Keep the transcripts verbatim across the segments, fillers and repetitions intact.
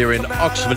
Here in Oxford.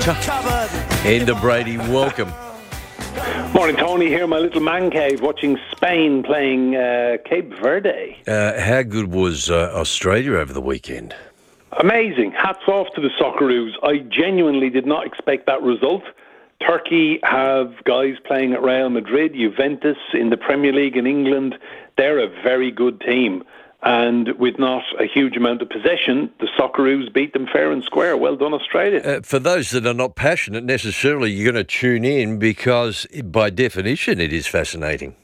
Enda Brady, welcome. Morning, Tony. Here in my little man cave watching Spain playing uh, Cape Verde. Uh, how good was uh, Australia over the weekend? Amazing. Hats off to the Socceroos. I genuinely did not expect that result. Turkey have guys playing at Real Madrid, Juventus in the Premier League in England. They're a very good team. And with not a huge amount of possession, the Socceroos beat them fair and square. Well done, Australia. Uh, for those that are not passionate necessarily, you're going to tune in because, by definition, it is fascinating.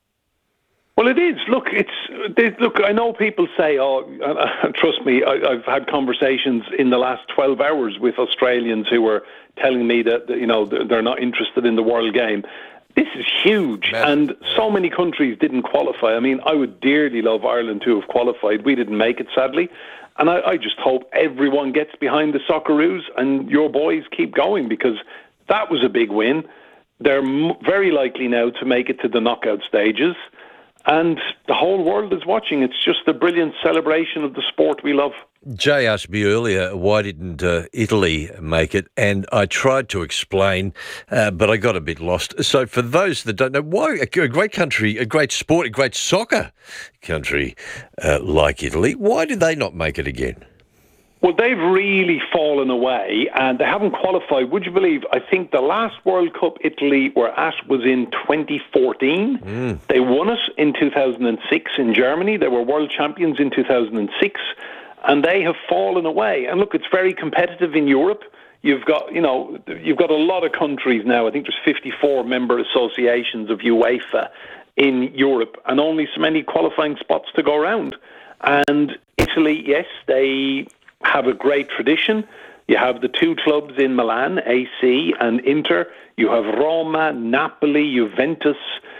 Well, it is. Look, it's they, look. I know people say, "Oh, uh, trust me." I, I've had conversations in the last twelve hours with Australians who were telling me that you know they're not interested in the world game. This is huge, Massive. and so many countries didn't qualify. I mean, I would dearly love Ireland to have qualified. We didn't make it, sadly. And I, I just hope everyone gets behind the Socceroos and your boys keep going, because that was a big win. They're m- very likely now to make it to the knockout stages. And the whole world is watching. It's just a brilliant celebration of the sport we love. Jay asked me earlier, why didn't uh, Italy make it? And I tried to explain, uh, but I got a bit lost. So for those that don't know, why a great country, a great sport, a great soccer country uh, like Italy, why did they not make it again? Well, they've really fallen away and they haven't qualified. Would you believe, I think the last World Cup Italy were at was in twenty fourteen. Mm. They won it in two thousand six in Germany. They were world champions in two thousand six. And they have fallen away. And look, it's very competitive in Europe. You've got, you know, you've got a lot of countries now. I think there's fifty-four member associations of UEFA in Europe, and only so many qualifying spots to go around. And Italy, yes, they have a great tradition. You have the two clubs in Milan, A C and Inter. You have Roma, Napoli, Juventus.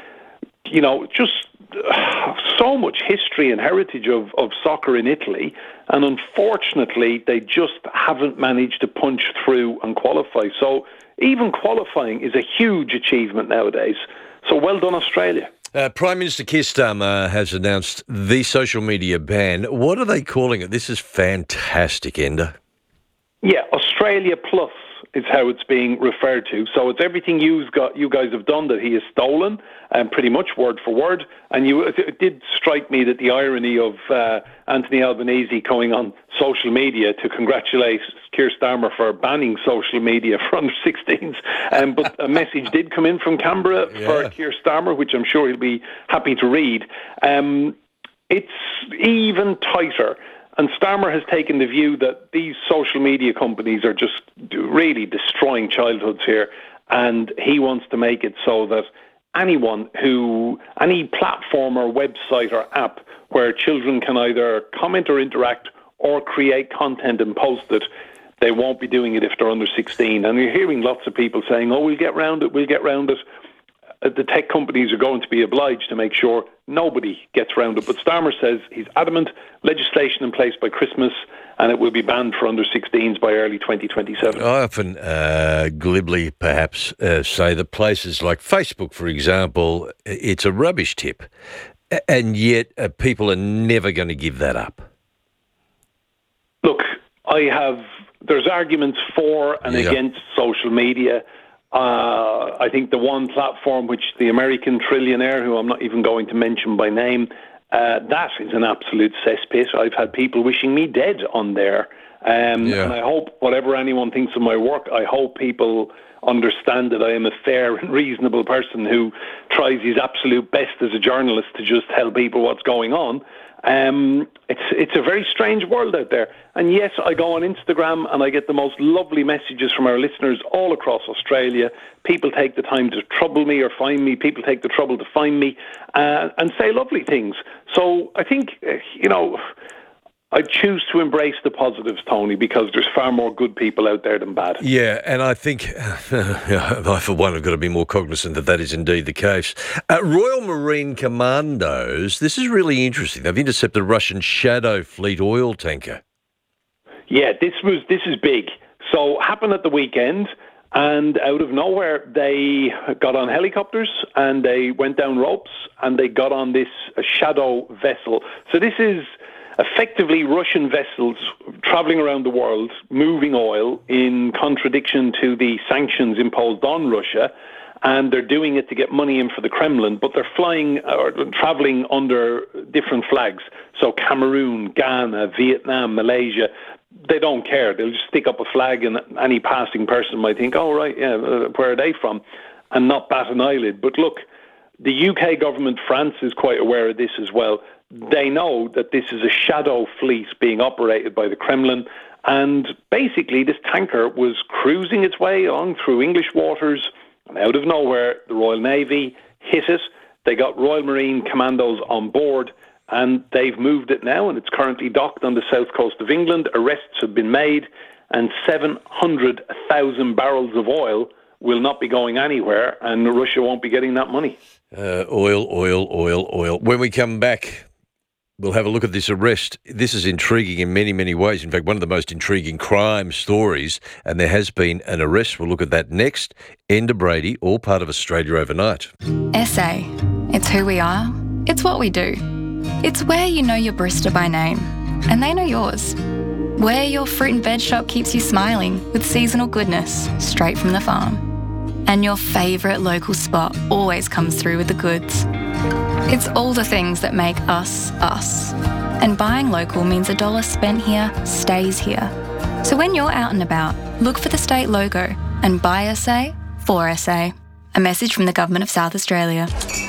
You know, just uh, so much history and heritage of, of soccer in Italy. And unfortunately, they just haven't managed to punch through and qualify. So even qualifying is a huge achievement nowadays. So well done, Australia. Uh, Prime Minister Keir Starmer has announced the social media ban. What are they calling it? This is fantastic, Enda. Yeah, Australia Plus is how it's being referred to. So it's everything you've got, you guys have done that he has stolen, and um, pretty much word for word. And you, it did strike me that the irony of uh, Anthony Albanese going on social media to congratulate Keir Starmer for banning social media for under sixteens. Um, but a message did come in from Canberra yeah. for Keir Starmer, which I'm sure he'll be happy to read. Um, it's even tighter. And Starmer has taken the view that these social media companies are just really destroying childhoods here. And he wants to make it so that anyone who, any platform or website or app where children can either comment or interact or create content and post it, they won't be doing it if they're under sixteen. And you're hearing lots of people saying, oh, we'll get round it, we'll get round it. The tech companies are going to be obliged to make sure nobody gets around it. But Starmer says he's adamant, legislation in place by Christmas, and it will be banned for under sixteens by early twenty twenty-seven. I often uh, glibly perhaps uh, say that places like Facebook, for example, it's a rubbish tip, and yet uh, people are never going to give that up. Look, I have, there's arguments for and yeah. against social media. Uh, I think the one platform which the American trillionaire, who I'm not even going to mention by name, uh, that is an absolute cesspit. I've had people wishing me dead on there. Um, yeah. And I hope, whatever anyone thinks of my work, I hope people understand that I am a fair and reasonable person who tries his absolute best as a journalist to just tell people what's going on. Um, it's it's a very strange world out there. And yes, I go on Instagram and I get the most lovely messages from our listeners all across Australia. People take the time to trouble me or find me. People take the trouble to find me uh, and say lovely things. So I think, uh, you know, I choose to embrace the positives, Tony, because there's far more good people out there than bad. Yeah, and I think, I for one, have got to be more cognizant that that is indeed the case. Uh, Royal Marine Commandos, this is really interesting. They've intercepted a Russian Shadow Fleet oil tanker. Yeah, this was this is big. So, happened at the weekend, and out of nowhere, they got on helicopters, and they went down ropes, and they got on this Shadow vessel. So this is effectively Russian vessels travelling around the world, moving oil in contradiction to the sanctions imposed on Russia. And they're doing it to get money in for the Kremlin, but they're flying or travelling under different flags. So Cameroon, Ghana, Vietnam, Malaysia, they don't care. They'll just stick up a flag and any passing person might think, oh, right, yeah, where are they from? And not bat an eyelid. But look, the U K government, France is quite aware of this as well. They know that this is a shadow fleet being operated by the Kremlin. And basically this tanker was cruising its way on through English waters. And out of nowhere, the Royal Navy hit it. They got Royal Marine commandos on board, and they've moved it now, and it's currently docked on the south coast of England. Arrests have been made, and seven hundred thousand barrels of oil will not be going anywhere, and Russia won't be getting that money. Uh, oil, oil, oil, oil. When we come back, we'll have a look at this arrest. This is intriguing in many, many ways. In fact, one of the most intriguing crime stories, and there has been an arrest. We'll look at that next. Enda Brady, all part of Australia Overnight. S A. It's who we are. It's what we do. It's where you know your barista by name, and they know yours. Where your fruit and veg shop keeps you smiling with seasonal goodness straight from the farm. And your favourite local spot always comes through with the goods. It's all the things that make us, us. And buying local means a dollar spent here stays here. So when you're out and about, look for the state logo and buy S A for S A. A message from the Government of South Australia.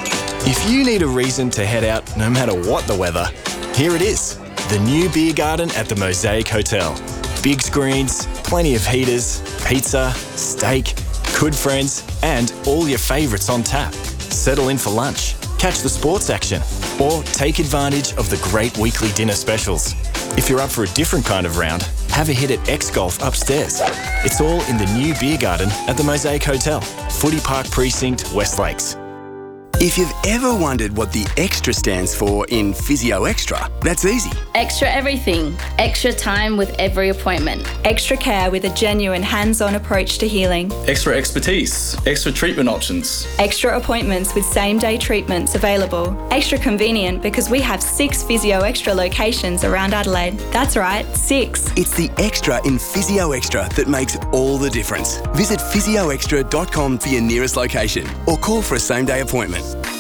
If you need a reason to head out no matter what the weather, here it is. The new beer garden at the Mosaic Hotel. Big screens, plenty of heaters, pizza, steak, good friends, and all your favourites on tap. Settle in for lunch, catch the sports action, or take advantage of the great weekly dinner specials. If you're up for a different kind of round, have a hit at X Golf upstairs. It's all in the new beer garden at the Mosaic Hotel, Footy Park Precinct, West Lakes. If you've ever wondered what the extra stands for in Physio Extra, that's easy. Extra everything. Extra time with every appointment. Extra care with a genuine hands-on approach to healing. Extra expertise. Extra treatment options. Extra appointments with same-day treatments available. Extra convenient because we have six Physio Extra locations around Adelaide. That's right, six. It's the extra in Physio Extra that makes all the difference. Visit physio extra dot com for your nearest location or call for a same-day appointment.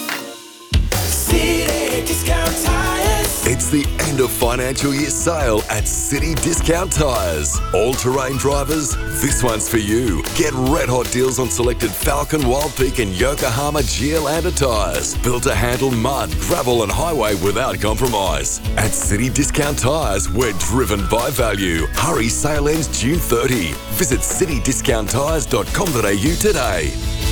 City Discount Tires. It's the end of financial year sale at City Discount Tires. All-terrain drivers, this one's for you. Get red hot deals on selected Falcon, Wild Peak and Yokohama Geolandar tyres. Built to handle mud, gravel and highway without compromise. At City Discount Tires, we're driven by value. Hurry, sale ends June thirtieth. Visit city discount tires dot com dot a u today.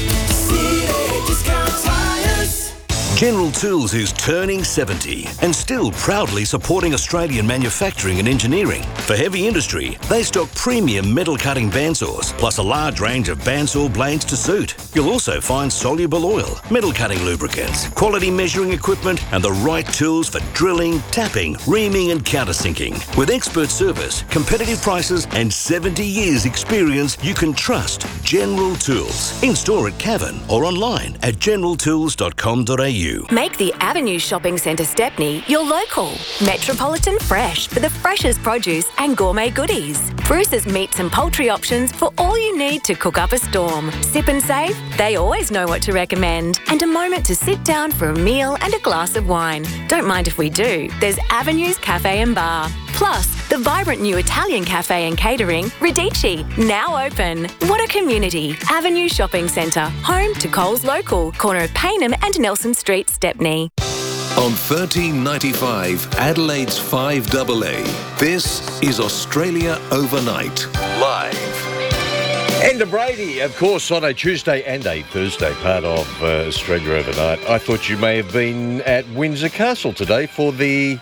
City Discount Tires. General Tools is turning seventy and still proudly supporting Australian manufacturing and engineering. For heavy industry, they stock premium metal cutting bandsaws, plus a large range of bandsaw blades to suit. You'll also find soluble oil, metal cutting lubricants, quality measuring equipment, and the right tools for drilling, tapping, reaming, and countersinking. With expert service, competitive prices, and seventy years experience, you can trust General Tools. In store at Cavan or online at general tools dot com dot a u. Make the Avenue Shopping Centre Stepney your local. Metropolitan Fresh for the freshest produce and gourmet goodies. Bruce's meats and poultry options for all you need to cook up a storm. Sip and save, they always know what to recommend. And a moment to sit down for a meal and a glass of wine. Don't mind if we do, there's Avenue's Cafe and Bar. Plus, the vibrant new Italian cafe and catering, Radici, now open. What a community. Avenue Shopping Centre, home to Coles Local, corner of Payneham and Nelson Street, Stepney. On thirteen ninety-five, Adelaide's five A A, this is Australia Overnight, live. Enda Brady, of course, on a Tuesday and a Thursday, part of uh, Australia Overnight. I thought you may have been at Windsor Castle today for the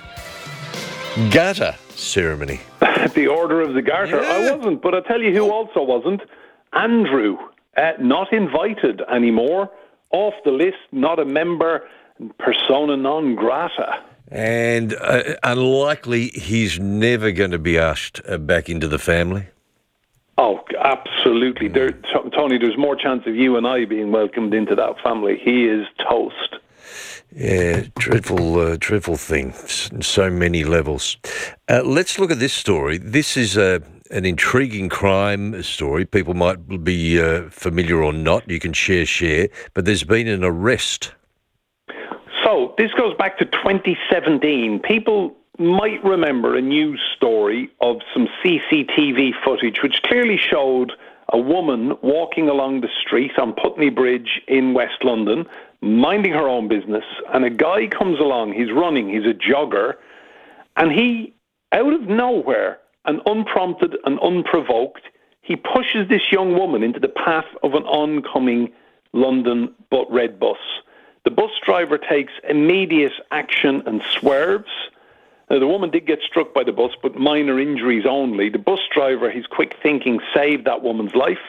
Garter ceremony. The Order of the Garter. Yeah. I wasn't, but I'll tell you who also wasn't. Andrew, uh, not invited anymore. Off the list, not a member, persona non grata. And uh, unlikely he's never going to be ushered uh, back into the family. Oh, absolutely. There, t- Tony, there's more chance of you and I being welcomed into that family. He is toast. Yeah, dreadful, uh, dreadful thing. On so many levels. Uh, let's look at this story. This is a. An intriguing crime story. People might be uh, familiar or not. You can share, share. But there's been an arrest. So this goes back to twenty seventeen. People might remember a news story of some C C T V footage which clearly showed a woman walking along the street on Putney Bridge in West London, minding her own business, and a guy comes along. He's running. He's a jogger. And he, out of nowhere, and unprompted and unprovoked, he pushes this young woman into the path of an oncoming London but red bus. The bus driver takes immediate action and swerves. Now, the woman did get struck by the bus, but minor injuries only. The bus driver, his quick thinking, saved that woman's life.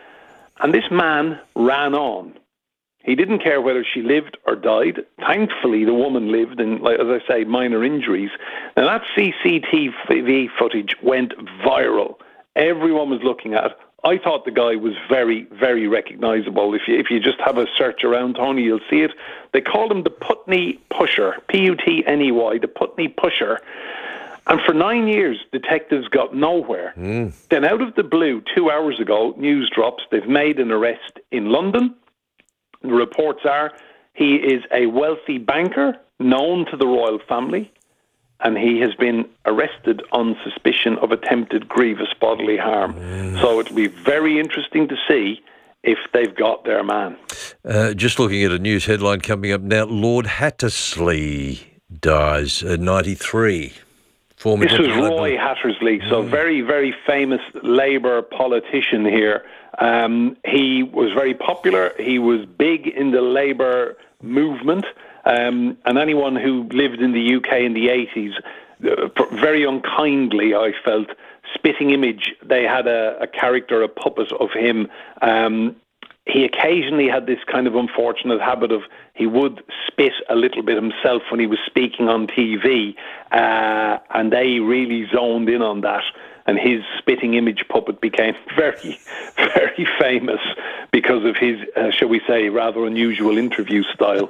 And this man ran on. He didn't care whether she lived or died. Thankfully, the woman lived, and like, as I say, minor injuries. Now, that C C T V footage went viral. Everyone was looking at it. I thought the guy was very, very recognisable. If you if you just have a search around, Tony, you'll see it. They called him the Putney Pusher, P U T N E Y, the Putney Pusher. And for nine years, detectives got nowhere. Mm. Then out of the blue, two hours ago, news drops, they've made an arrest in London. The reports are he is a wealthy banker known to the royal family, and he has been arrested on suspicion of attempted grievous bodily harm. Mm. So it'll be very interesting to see if they've got their man. Uh, just looking at a news headline coming up now, Lord Hattersley dies at ninety-three. Former this was Roy Hattersley, so mm. very, very famous Labour politician here. Um, he was very popular. He was big in the Labour movement. Um, and anyone who lived in the U K in the eighties, uh, very unkindly, I felt, spitting image. They had a, a character, a puppet of him. Um, he occasionally had this kind of unfortunate habit of he would spit a little bit himself when he was speaking on T V, uh, and they really zoned in on that. And his spitting image puppet became very, very famous because of his, uh, shall we say, rather unusual interview style.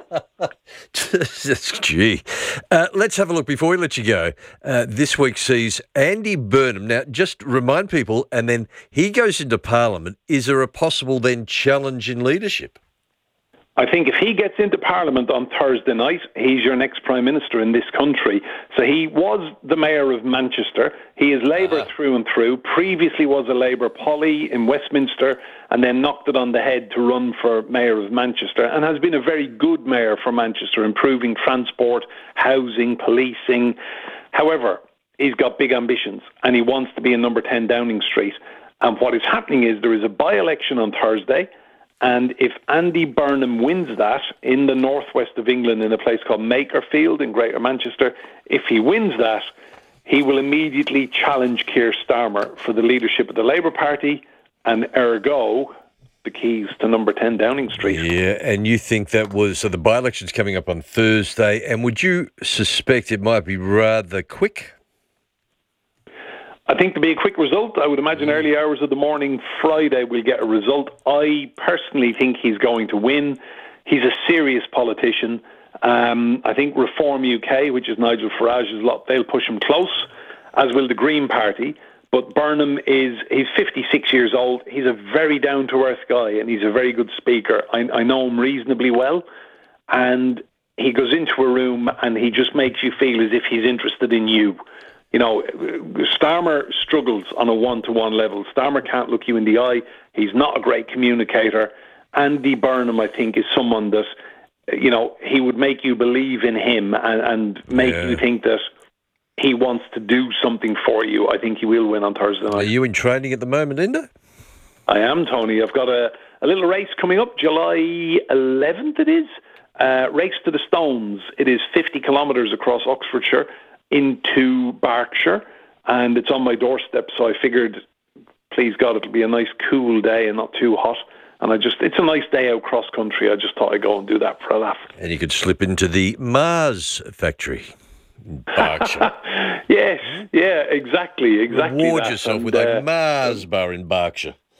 Gee. Uh, let's have a look before we let you go. Uh, this week sees Andy Burnham. Now, just remind people, and then he goes into Parliament. Is there a possible then challenge in leadership? I think if he gets into Parliament on Thursday night, he's your next Prime Minister in this country. So he was the Mayor of Manchester. He is Labour uh-huh. through and through. Previously was a Labour Polly in Westminster and then knocked it on the head to run for Mayor of Manchester and has been a very good Mayor for Manchester, improving transport, housing, policing. However, he's got big ambitions and he wants to be in number ten Downing Street. And what is happening is there is a by-election on Thursday. And if Andy Burnham wins that in the northwest of England in a place called Makerfield in Greater Manchester, if he wins that, he will immediately challenge Keir Starmer for the leadership of the Labour Party and ergo the keys to number ten Downing Street. Yeah, and you think that was, so the by-election's coming up on Thursday, and would you suspect it might be rather quick? I think to be a quick result, I would imagine early hours of the morning Friday we'll get a result. I personally think he's going to win. He's a serious politician. Um, I think Reform U K, which is Nigel Farage's lot, they'll push him close, as will the Green Party. But Burnham is, he's fifty-six years old. He's a very down-to-earth guy and he's a very good speaker. I, I know him reasonably well. And he goes into a room and he just makes you feel as if he's interested in you. You know, Starmer struggles on a one-to-one level. Starmer can't look you in the eye. He's not a great communicator. Andy Burnham, I think, is someone that, you know, he would make you believe in him and, and make yeah. you think that he wants to do something for you. I think he will win on Thursday night. Are you in training at the moment, Linda? I am, Tony. I've got a, a little race coming up, July eleventh it is. Uh, Race to the Stones. It is fifty kilometres across Oxfordshire into Berkshire, and it's on my doorstep, so I figured, please God, it'll be a nice cool day and not too hot, and I just, it's a nice day out cross country. I just thought I'd go and do that for a laugh. And you could slip into the Mars factory in Berkshire. Yes, yeah, exactly, exactly. Reward that. yourself and, with uh, a Mars bar in Berkshire.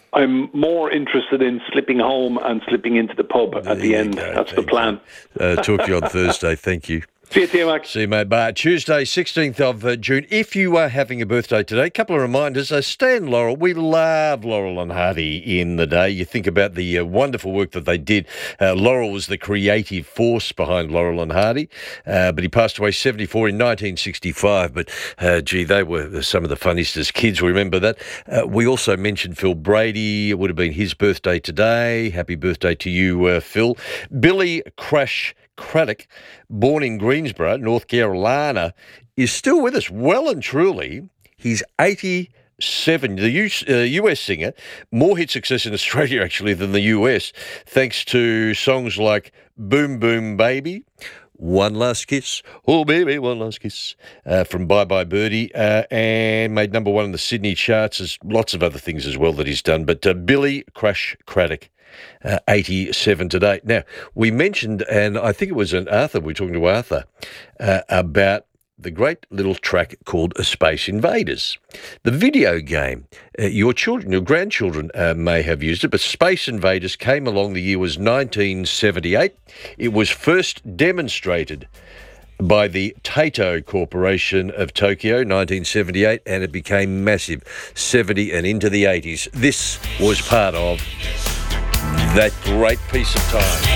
I'm more interested in slipping home and slipping into the pub at the end. Go. That's Thank the plan. Uh, talk to you on Thursday. Thank you. See you, T-Mac. See you, mate. Bye. Tuesday, sixteenth of uh, June. If you are having a birthday today, a couple of reminders. Uh, Stan Laurel, we love Laurel and Hardy in the day. You think about the uh, wonderful work that they did. Uh, Laurel was the creative force behind Laurel and Hardy, uh, but he passed away seventy-four in nineteen sixty-five. But, uh, gee, they were some of the funniest as kids. Remember that. Uh, we also mentioned Phil Brady. It would have been his birthday today. Happy birthday to you, uh, Phil. Billy Crash Craddock, born in Greensboro, North Carolina, is still with us, well and truly. He's eighty-seven. The U, uh, U S singer, more hit success in Australia, actually, than the U S, thanks to songs like Boom Boom Baby, One Last Kiss, oh baby, one last kiss, uh, from Bye Bye Birdie, uh, and made number one in the Sydney charts. There's lots of other things as well that he's done. But uh, Billy Crash Craddock, Uh, eighty-seven today. Now, we mentioned, and I think it was an Arthur, we were talking to Arthur, uh, about the great little track called Space Invaders. The video game, uh, your children, your grandchildren uh, may have used it, but Space Invaders came along, the year was nineteen seventy-eight. It was first demonstrated by the Taito Corporation of Tokyo, nineteen seventy-eight, and it became massive, seventy and into the eighties. This was part of that great piece of time.